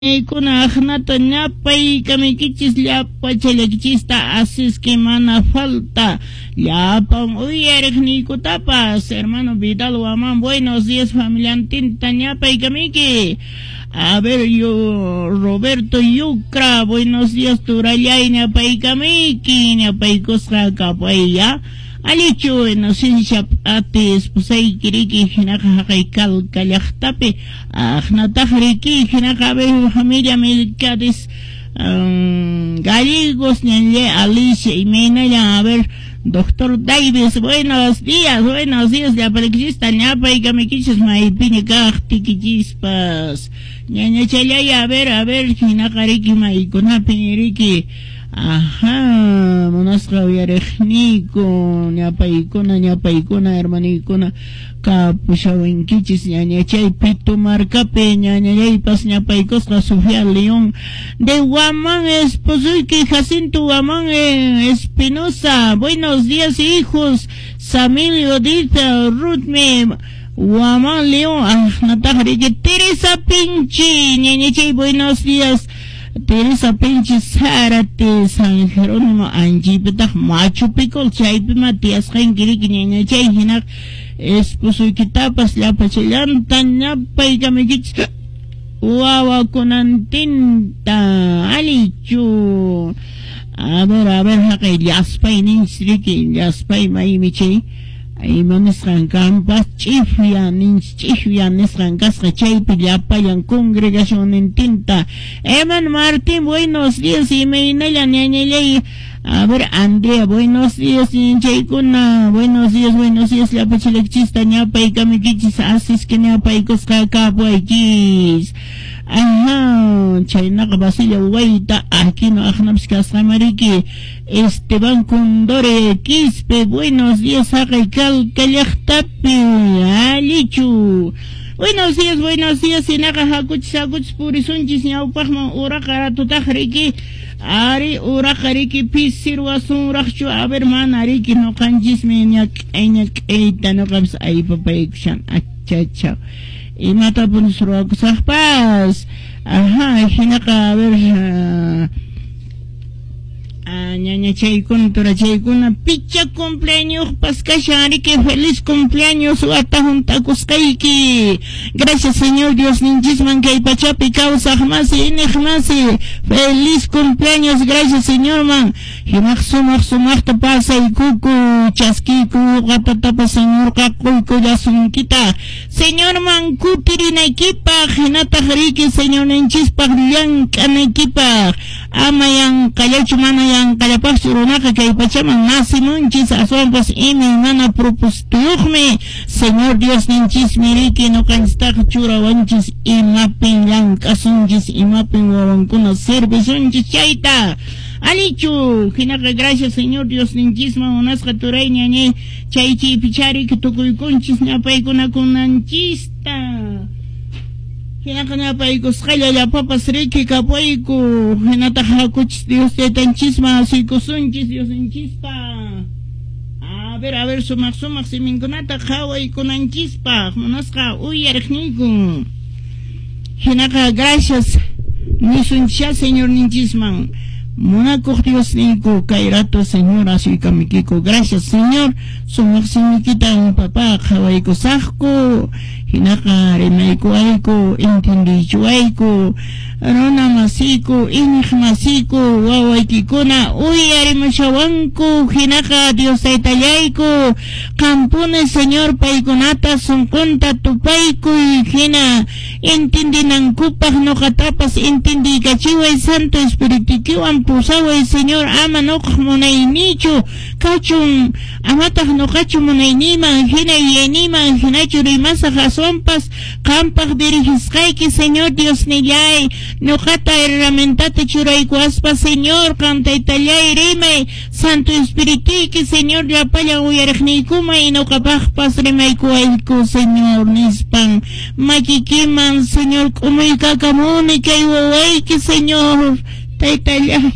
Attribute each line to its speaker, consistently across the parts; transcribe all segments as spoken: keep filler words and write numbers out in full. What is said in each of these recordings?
Speaker 1: Kuna ahnata ñapay kamikichis llapa chalakichista haces que mana falta llapan uyariqnikutapas hermano Vidal Guamán. Buenos días familia Antinta ñapay kamiki. A ver yo Roberto Yucra, buenos días Turallay ñapay kamiki ñapay kusqa kapaya alichu inocencia ates pusay kiriki hinaka hakay kalkallaqtapi ahnatahriki hinaka be familia Melcades um, gallegos ñanlle Alicia y Menaya. A ver doctor Davis, buenos días, buenos días ya palikista ñapa y kamikichis maypiña kaqtikichis ñaña chalaya. A ver a ver hinaka riki maykunapi riki. Ajá, monasqa uyariqniku ñapaykuna ñapaykuna hermanikuna kapushawankichis ñañachay Pitu markapi ñañallaypas ñapaykusqa Sofía León de Guamán esposuyki Jacinto Guamán eh, Espinosa. Buenos días hijos Samilio Dita Rutme Guamán León. Ah, natajriki Teresa Pinchi ñañachay buenos días Teresa Pinchi Zárate San Jerónimo Anjipetaq Machu Picchu chaypi Matías Jankiriki ñañachay hinak esposuykitapas llapachallanta ñapay kamikichis wawakunantinta alichu. A ver a ver haqay llaspay ninchiriki llaspay maymi chay aymanisqan kampas chifya ninch chifya nisqan kasqa chaypi llapayan congregación nintinta. Eman Martín, buenos días imaynalla ñañallay. A ver Andrea, buenos días ninchaykuna, buenos días buenos días llapachilakchista ñapay kamikichis asis que ñapaykusqa kapwaykis. Ajá, chaynaqa Basilia Huayta Aquino Ajnaps Casamariki Esteban Condore Quispe, buenos días haqay kalkallaqtapi alichu. Buenos días, buenos días sinaqa hakuchis hakuchis purisunchis ñawpaqman uraqaratutaq riki ari uraqariki pisirwasunraqchu. A ver mana riki noqanchismi ñak'ay ñak'ayta noqapas aypapaykushan achacha imata punsurwakusaqpas. Ajá, hinaqa a ver uh, uh, ñañachaykuna turachaykuna picha cumpleaños paskashariki feliz cumpleaños wata juntakusqayki. Gracias Señor Dios ninchisman kay pachapi kawsaq masi inig masi feliz cumpleaños. Gracias Señor man himaq sumaq sumaqta pasaykuku chaskiku qatatapas Señor qaquyku llasunkita Señor man kutirinaykipaq hinataq riki Señor ninchispaq llank'anaykipaq ama yanqallachu mana yanqallapaqchu runaqa kay pachaman nasimunchis aswanpas imi mana propustuyuqmi Señor Dios ninchismi riki nuqanchistaqa churawanchis imapin llank'asunchis imapin wawankuna servisunchis chayta alichu. Hinaqa gracias Señor Dios ninchisman munasqa turay ñañay chaychi pichariki tukuykunchis ñapaykunakunanchista. Hinaqa ñapaykusqalla llapapas riki kapayku hinata hakuchis Dios taytanchisman asuykusunchis Diosinchista. A ver a ver sumaq sumaq siminkunata qhawaykunanchispaq munasqa uyariqniku. Hinaqa gracias nisunchis Señor ninchisman munakuq Dios niku kay rato Señor asuykamikiko. Gracias Señor sumaq simikita mi papá qhawaykusaqku hinaqa rimayku ayku entendichu ayku runa masiku inig masiku wawaykikuna uyarimushawanku hinaqa Dios taytallayku qampuni Señor paykunata sunqunta tupayku hina entendinankupaq nuqatapas entendiykachiway Santo Espiritukiwan pusaway Señor ama nuqaq munaynichu kachun amataq nuqachu munayniman hina yuyayniman hinachu rimasaq aswanpas qampaq dirigisqayki Señor Dios nillay nuqata herramientata churaykuaspa Señor qam taytallay rimay Santo Espirituyki Señor llapalla uyariqniykuma y nuqapaqpas rimayku ayku Señor nispan makikiman Señor k'umuykakamuni kay wawayki Señor taytallay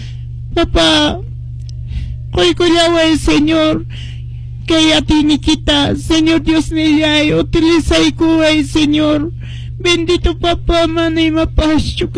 Speaker 1: papá quykullaway Señor kay apiniquita, Señor Dios nillay, utilizay kuway, Señor, Bendito papá, mana imapaschu